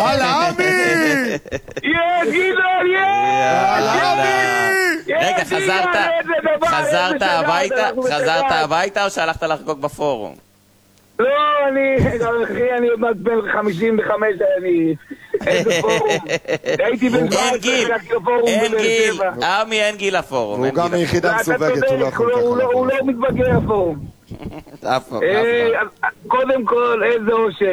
יאללה אבי! יש גדעון, רגע, חזרת הביתה או שהלכת לחגוג בפורום? לא, אני עוד מעט בן 55, איזה פורום. הייתי בן 17, חלקתי לפורום בבאר שבע. עמי אין גיל לפורום. הוא גם מיחידה מסווגת, הוא לא מתבגר הפורום. קודם כל, איזה אושר,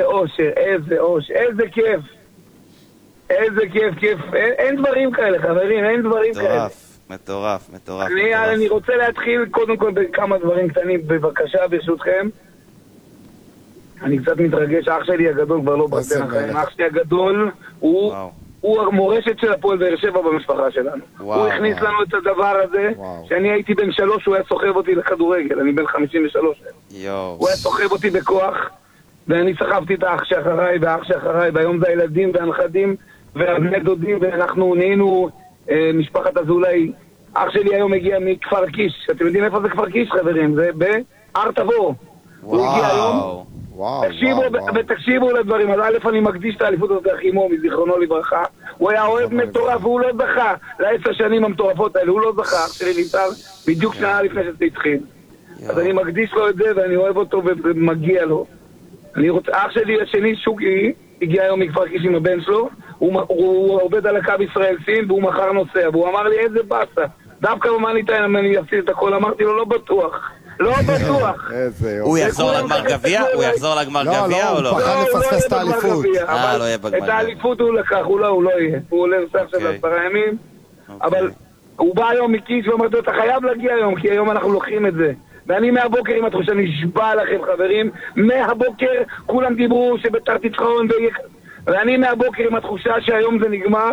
איזה כיף. איזה כיף. אין דברים כאלה, חברים, אין דברים כאלה. מטורף. אני רוצה להתחיל קודם כל בכמה דברים קטנים, בבקשה, ברשותכם. אני קצת מתרגש, אח שלי הגדול כבר לא בטן החיים. אח שלי הגדול הוא המורשת של הפועל באר שבע במשפחה שלנו. הוא הכניס לנו את הדבר הזה, שאני הייתי בן 3, הוא היה סוחב אותי לכדורגל, אני בן 53. הוא היה סוחב אותי בכוח, ואני סחבתי את האח שאחריי והאח שאחריי, והיום זה הילדים והנכדים והבני דודים, ואנחנו נהיינו משפחת אזולאי. אח שלי היום הגיע מכפר קיש. אתם יודעים איפה זה כפר קיש, חברים? זה בהר תבור. הוא הגיע היום. תקשיבו לדברים. אז א', אני מקדיש את האליפות הזאת לאחימו מזיכרונו לברכה. הוא היה אוהב מטורף והוא לא זכה ל10 שנים המטורפות האלה. הוא לא זכה. אח שלי נפטר בדיוק שנה לפני שזה התחיל. אז אני מקדיש לו את זה ואני אוהב אותו ומגיע לו. אח שלי השני, שוקי, הגיע היום מכפר קיש עם הבן שלו. הוא עובד על הקו ישראל סין והוא מחר נוסע, והוא אמר לי איזה באסה, דווקא במאני טיים אם אני אפסיד את הכל, אמרתי לו לא בטוח. הוא יחזור לגמר גביע? הוא לא, הוא פחד לפספס את האליפות. את האליפות הוא לקח, הוא לא יהיה, הוא עולה נוסע עכשיו 10 ימים, אבל הוא בא היום מקיש ואומר אתה חייב להגיע היום, כי היום אנחנו לוקחים את זה. ואני מהבוקר עם התחושה, נשבע לכם חברים, מהבוקר כולם דיברו שבית"ר תיצחון ואני מהבוקר עם התחושה שהיום זה נגמר,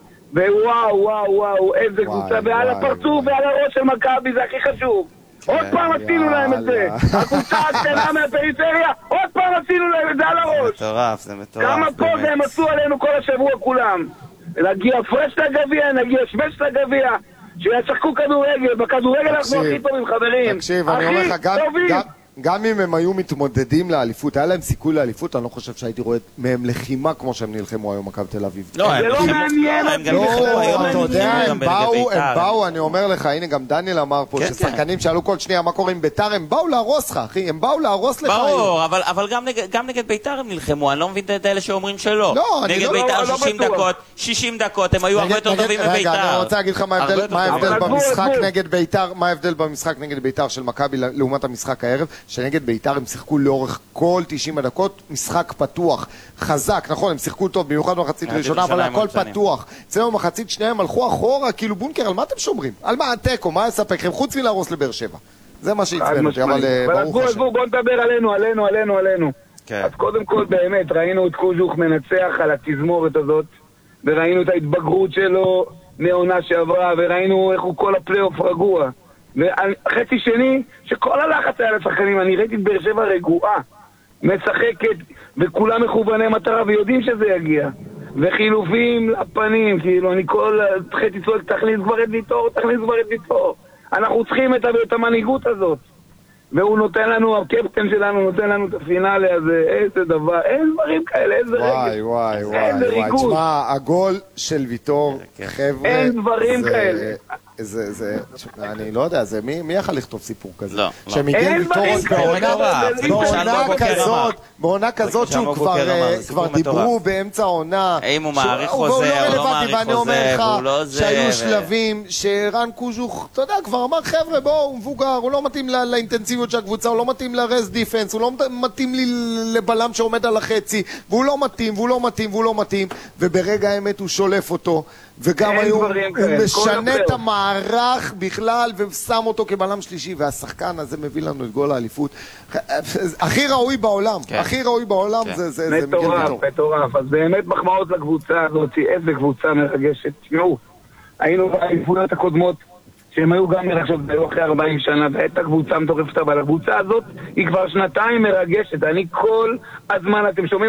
וואו, איזה קבוצה, ועל הפרצוף ועל הראש של מכבי, זה הכי חשוב. עוד פעם עשינו להם את זה. הקבוצה הקטנה מהפריפריה, עוד פעם עשינו להם את זה על הראש. זה מטורף. כמה פה זה הם עשו עלינו כל השבוע כולם. נגיע פרש לגביע, נגיע שמש לגביע, שישחקו כדורגל, בכדורגל אנחנו הכי טובים חברים. תקשיב, אני אומר לך, גם אם הם היו מתמודדים לאליפות, היה להם סיכוי לאליפות, אני לא חושב שהייתי רואה מהם לחימה כמו שהם נלחמו היום מכבי תל אביב. זה לא מעניין. אתה יודע, הם באו, אני אומר לך, הנה גם דניאל אמר פה, ששחקנים שאלו כל שנייה מה קורה עם בית"ר, הם באו להרוס לך, אחי, הם באו להרוס לך. ברור, אבל גם נגד בית"ר הם נלחמו, אני לא מבין את אלה שאומרים שלא. נגד בית"ר 60 דקות, הם היו הרבה יותר טובים מבית"ר. רגע, אני רוצה להגיד לך מה ההבדל במשחק נגד בית"ר של מכבי לעומת המשחק הערב. שנגד בית"ר הם שיחקו לאורך כל 90 הדקות, משחק פתוח, חזק, נכון, הם שיחקו טוב, במיוחד במחצית ראשונה, אבל הכל פתוח. אצלנו במחצית שנייה הם הלכו אחורה, כאילו בונקר, על מה אתם שומרים? על מה הטקו, מה יספק לכם? חוץ מלהרוס לבאר שבע. זה מה שיצבן אותי, אבל ברוך השם. בואו נדבר עלינו. אז קודם כל באמת, ראינו את קוז'וך מנצח על התזמורת הזאת, וראינו את ההתבגרות שלו מעונה שעברה, וראינו איך הוא כל הפלייאוף רגוע. וחצי שני, שכל הלחץ היה לשחקנים, אני ראיתי את באר שבע רגועה, משחקת, וכולם מכווני מטרה, ויודעים שזה יגיע. וחילופים לפנים, כאילו, אני כל חצי צועק, תכניס כבר את ויטור. אנחנו צריכים את המנהיגות הזאת. והוא נותן לנו, הקפטן שלנו נותן לנו את הפינאלי הזה, איזה דבר, אין דברים כאלה, איזה רגל. וואי, תשמע, הגול של ויטור, חבר'ה, אין דברים כאלה. אני לא יודע, מי יכל לכתוב סיפור כזה? לא. שמיגל ויטור בעונה כזאת שהוא כבר דיברו באמצע העונה, האם הוא מעריך חוזה או לא מעריך חוזה, והוא לא זה. שהיו שלבים שרן קוז'וך, אתה יודע, כבר אמר חבר'ה בואו, הוא מבוגר, הוא לא מתאים לאינטנסיביות של הקבוצה, הוא לא מתאים לרס דיפנס, הוא לא מתאים לי לבלם שעומד על החצי, והוא לא מתאים, וברגע האמת הוא שולף אותו, וגם היום הוא משנה את המערך בכלל ושם אותו כבלם שלישי, והשחקן הזה מביא לנו את גול האליפות הכי ראוי בעולם, זה מטורף. אז באמת מחמאות לקבוצה הזאת, איזה קבוצה מרגשת. תשמעו, היינו באליפויות הקודמות שהם היו גם עכשיו אחרי 40 שנה, והייתה קבוצה מטורפת, אבל הקבוצה הזאת היא כבר שנתיים מרגשת. אני כל הזמן, אתם שומעים